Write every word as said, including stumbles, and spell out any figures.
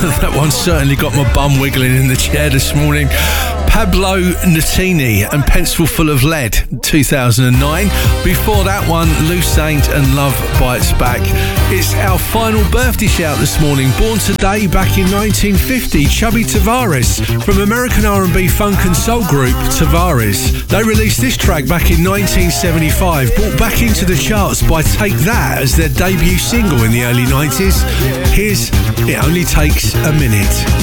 That one certainly got my bum wiggling in the chair this morning. Pablo Nutini and Pencil Full of Lead, two thousand nine. Before that one, Lou Saint and Love Bites Back. It's our final birthday shout this morning. Born today back in nineteen fifty, Chubby Tavares from American R and B funk and soul group Tavares. They released this track back in nineteen seventy-five, brought back into the charts by Take That as their debut single in the early nineties. Here's It Only Takes a Minute.